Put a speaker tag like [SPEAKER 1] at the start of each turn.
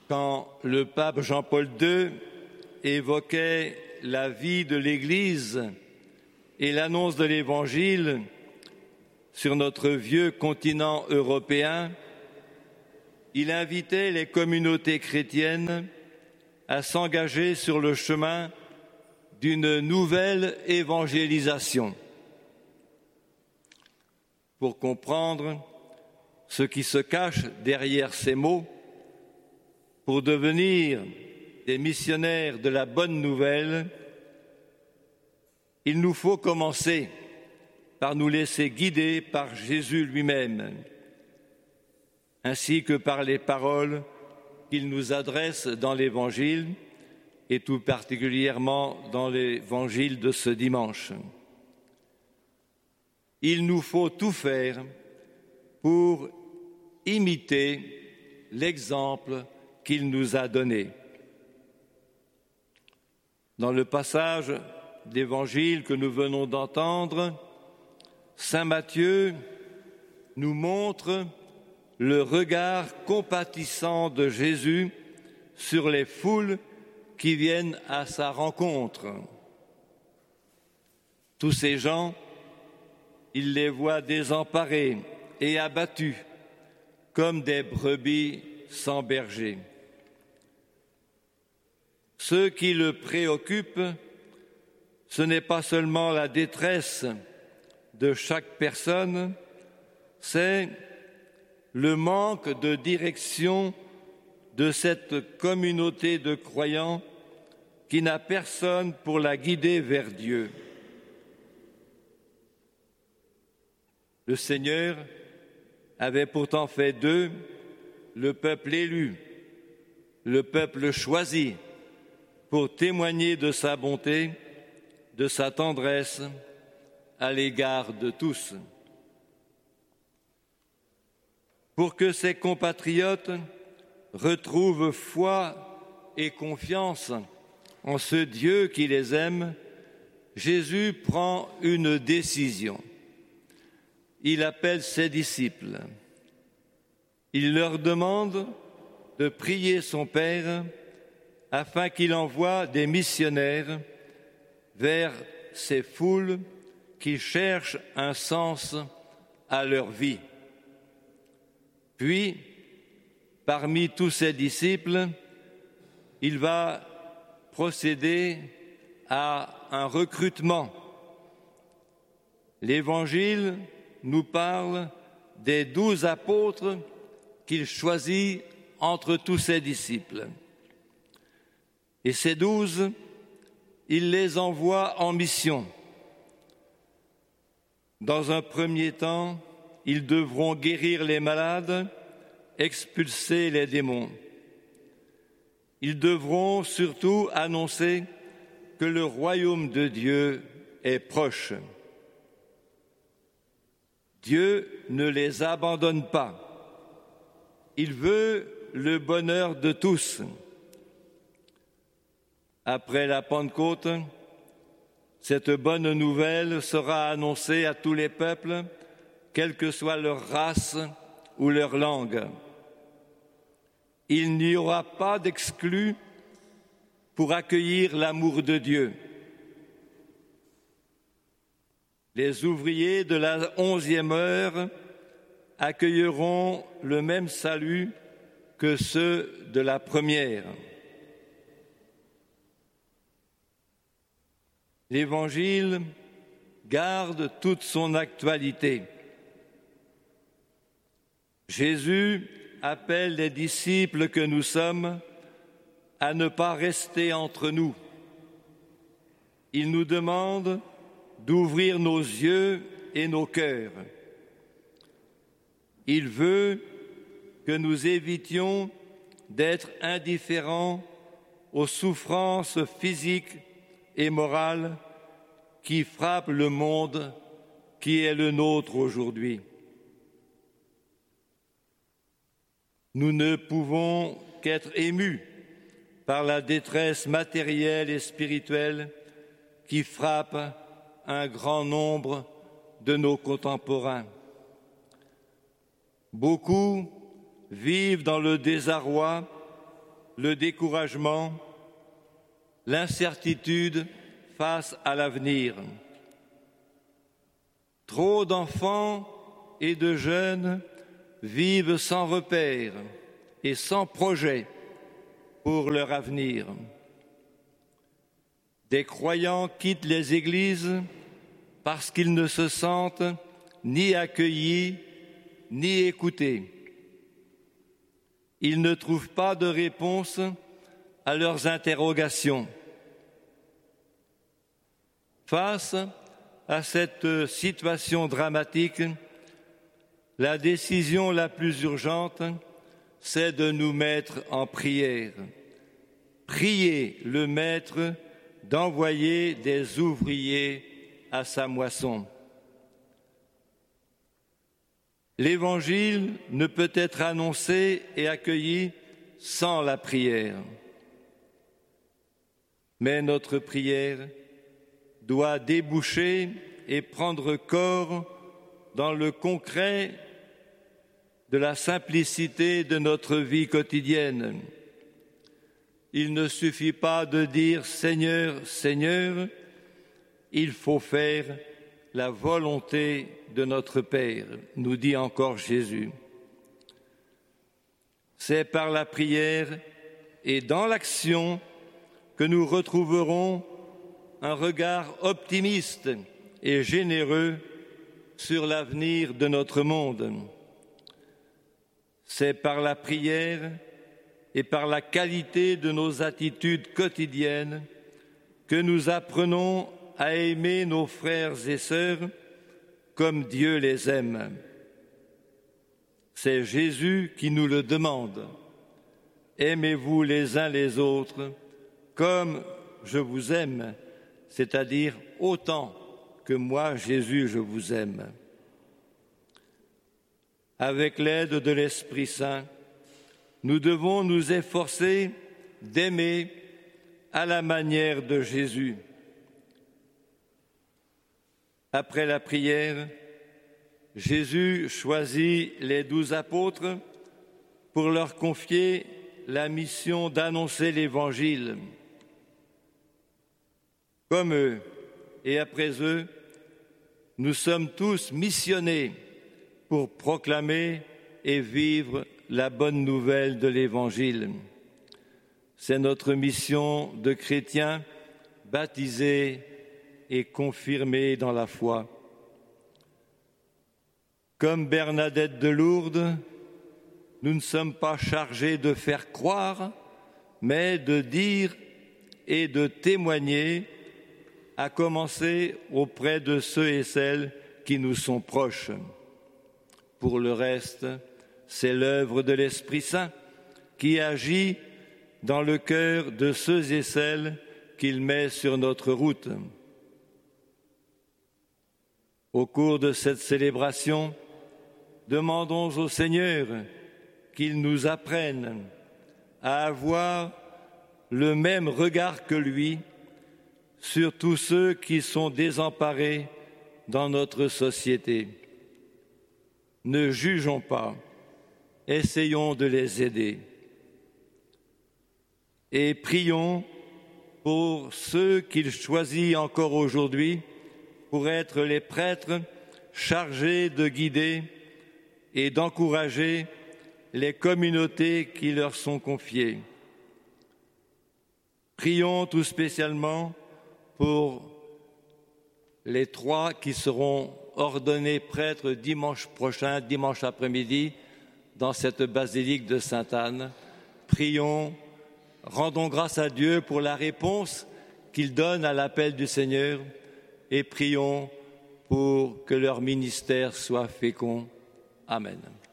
[SPEAKER 1] Quand le pape Jean-Paul II évoquait la vie de l'Église et l'annonce de l'Évangile sur notre vieux continent européen, il invitait les communautés chrétiennes à s'engager sur le chemin d'une nouvelle évangélisation. Pour comprendre ce qui se cache derrière ces mots, pour devenir des missionnaires de la bonne nouvelle, il nous faut commencer par nous laisser guider par Jésus lui-même, ainsi que par les paroles qu'il nous adresse dans l'Évangile, et tout particulièrement dans l'Évangile de ce dimanche. Il nous faut tout faire pour imiter l'exemple qu'il nous a donné. Dans le passage d'Évangile que nous venons d'entendre, saint Matthieu nous montre le regard compatissant de Jésus sur les foules qui viennent à sa rencontre. Tous ces gens, il les voit désemparés et abattus, comme des brebis sans berger. Ce qui le préoccupe, ce n'est pas seulement la détresse de chaque personne, c'est le manque de direction de cette communauté de croyants qui n'a personne pour la guider vers Dieu. Le Seigneur avait pourtant fait d'eux le peuple élu, le peuple choisi, pour témoigner de sa bonté, de sa tendresse à l'égard de tous. Pour que ses compatriotes retrouvent foi et confiance en ce Dieu qui les aime, Jésus prend une décision. Il appelle ses disciples. Il leur demande de prier son Père afin qu'il envoie des missionnaires vers ces foules qui cherchent un sens à leur vie. Puis, parmi tous ses disciples, il va procéder à un recrutement. L'Évangile nous parle des 12 apôtres qu'il choisit entre tous ses disciples. Et ces 12, il les envoie en mission. Dans un premier temps, ils devront guérir les malades, expulser les démons. Ils devront surtout annoncer que le royaume de Dieu est proche. Dieu ne les abandonne pas. Il veut le bonheur de tous. Après la Pentecôte, cette bonne nouvelle sera annoncée à tous les peuples, quelle que soit leur race ou leur langue. Il n'y aura pas d'exclus pour accueillir l'amour de Dieu. Les ouvriers de la 11e heure accueilleront le même salut que ceux de la première. L'Évangile garde toute son actualité. Jésus appelle les disciples que nous sommes à ne pas rester entre nous. Il nous demande d'ouvrir nos yeux et nos cœurs. Il veut que nous évitions d'être indifférents aux souffrances physiques et morales qui frappent le monde qui est le nôtre aujourd'hui. Nous ne pouvons qu'être émus par la détresse matérielle et spirituelle qui frappe un grand nombre de nos contemporains. Beaucoup vivent dans le désarroi le découragement, l'incertitude face à l'avenir. Trop d'enfants et de jeunes vivent sans repère et sans projet pour leur avenir. Des croyants quittent les églises parce qu'ils ne se sentent ni accueillis ni écoutés. Ils ne trouvent pas de réponse à leurs interrogations. Face à cette situation dramatique, la décision la plus urgente, c'est de nous mettre en prière. Prier le Maître d'envoyer des ouvriers à sa moisson. L'Évangile ne peut être annoncé et accueilli sans la prière. Mais notre prière doit déboucher et prendre corps dans le concret de la simplicité de notre vie quotidienne. Il ne suffit pas de dire « Seigneur, Seigneur », il faut faire la volonté de notre Père, nous dit encore Jésus. C'est par la prière et dans l'action que nous retrouverons un regard optimiste et généreux sur l'avenir de notre monde. C'est par la prière et par la qualité de nos attitudes quotidiennes que nous apprenons à aimer nos frères et sœurs comme Dieu les aime. C'est Jésus qui nous le demande. Aimez-vous les uns les autres comme je vous aime, c'est-à-dire autant que moi, Jésus, je vous aime. Avec l'aide de l'Esprit Saint, nous devons nous efforcer d'aimer à la manière de Jésus. Après la prière, Jésus choisit les 12 apôtres pour leur confier la mission d'annoncer l'Évangile. Comme eux et après eux, nous sommes tous missionnés pour proclamer et vivre la bonne nouvelle de l'Évangile. C'est notre mission de chrétiens baptisés et confirmés dans la foi. Comme Bernadette de Lourdes, nous ne sommes pas chargés de faire croire, mais de dire et de témoigner, à commencer auprès de ceux et celles qui nous sont proches. Pour le reste, c'est l'œuvre de l'Esprit Saint qui agit dans le cœur de ceux et celles qu'il met sur notre route. Au cours de cette célébration, demandons au Seigneur qu'il nous apprenne à avoir le même regard que lui sur tous ceux qui sont désemparés dans notre société. Ne jugeons pas, essayons de les aider. Et prions pour ceux qu'il choisit encore aujourd'hui pour être les prêtres chargés de guider et d'encourager les communautés qui leur sont confiées. Prions tout spécialement pour les 3 qui seront ordonnés prêtres dimanche prochain, dimanche après-midi, dans cette basilique de Sainte-Anne. Prions, rendons grâce à Dieu pour la réponse qu'il donne à l'appel du Seigneur et prions pour que leur ministère soit fécond. Amen.